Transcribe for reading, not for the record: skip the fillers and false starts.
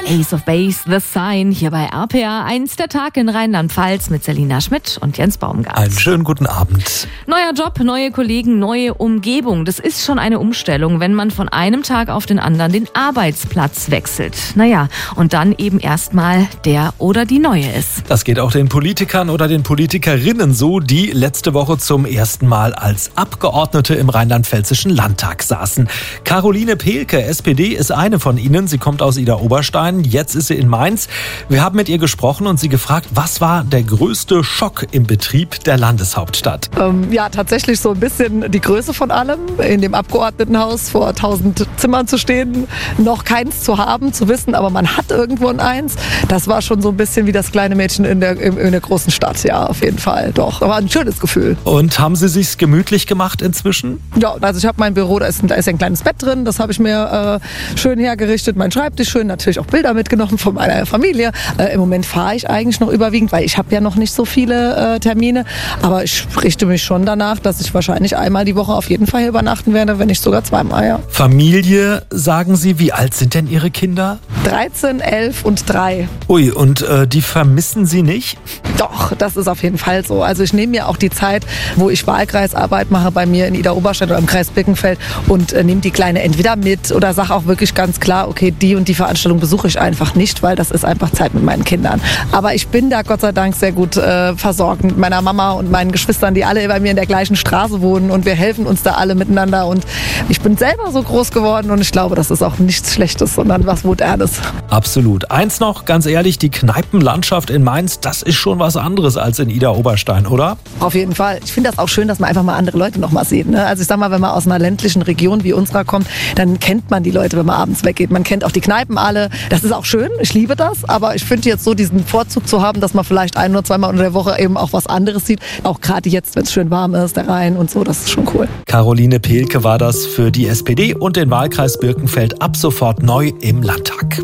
Ace of Base, The Sign, hier bei RPA 1, der Tag in Rheinland-Pfalz mit Selina Schmidt und Jens Baumgart. Einen schönen guten Abend. Neuer Job, neue Kollegen, neue Umgebung. Das ist schon eine Umstellung, wenn man von einem Tag auf den anderen den Arbeitsplatz wechselt. Naja, und dann eben erstmal der oder die Neue ist. Das geht auch den Politikern oder den Politikerinnen so, die letzte Woche zum ersten Mal als Abgeordnete im rheinland-pfälzischen Landtag saßen. Caroline Pehlke, SPD, ist eine von ihnen. Sie kommt aus Idar-Oberstein. Jetzt ist sie in Mainz. Wir haben mit ihr gesprochen und sie gefragt, was war der größte Schock im Betrieb der Landeshauptstadt? Ja, tatsächlich so ein bisschen die Größe von allem. In dem Abgeordnetenhaus vor 1000 Zimmern zu stehen, noch keins zu haben, zu wissen, aber man hat irgendwo eins. Das war schon so ein bisschen wie das kleine Mädchen in der großen Stadt. Ja, auf jeden Fall. Doch, war ein schönes Gefühl. Und haben Sie sich's gemütlich gemacht inzwischen? Ja, also ich habe mein Büro, da ist ein kleines Bett drin. Das habe ich mir schön hergerichtet. Mein Schreibtisch schön, natürlich auch Bilder mitgenommen von meiner Familie. Im Moment fahre ich eigentlich noch überwiegend, weil ich habe ja noch nicht so viele Termine. Aber ich richte mich schon danach, dass ich wahrscheinlich einmal die Woche auf jeden Fall hier übernachten werde, wenn nicht sogar zweimal. Ja. Familie, sagen Sie, wie alt sind denn Ihre Kinder? 13, 11 und 3. Ui, und die vermissen Sie nicht? Doch, das ist auf jeden Fall so. Also ich nehme mir auch die Zeit, wo ich Wahlkreisarbeit mache bei mir in Idar-Oberstein oder im Kreis Birkenfeld und nehme die Kleine entweder mit oder sage auch wirklich ganz klar, okay, die und die Veranstaltung besuche ich einfach nicht, weil das ist einfach Zeit mit meinen Kindern. Aber ich bin da Gott sei Dank sehr gut versorgt mit meiner Mama und meinen Geschwistern, die alle bei mir in der gleichen Straße wohnen und wir helfen uns da alle miteinander und ich bin selber so groß geworden und ich glaube, das ist auch nichts Schlechtes, sondern was Modernes. Absolut. Eins noch, ganz ehrlich, die Kneipenlandschaft in Mainz, das ist schon was anderes als in Idar-Oberstein, oder? Auf jeden Fall. Ich finde das auch schön, dass man einfach mal andere Leute noch mal sieht. Ne? Also ich sag mal, wenn man aus einer ländlichen Region wie unserer kommt, dann kennt man die Leute, wenn man abends weggeht. Man kennt auch die Kneipen alle. Das ist auch schön. Ich liebe das. Aber ich finde jetzt so diesen Vorzug zu haben, dass man vielleicht ein- oder zweimal unter der Woche eben auch was anderes sieht. Auch gerade jetzt, wenn es schön warm ist, der Rhein und so, das ist schon cool. Caroline Pehlke war das für die SPD und den Wahlkreis Birkenfeld ab sofort neu im Landtag.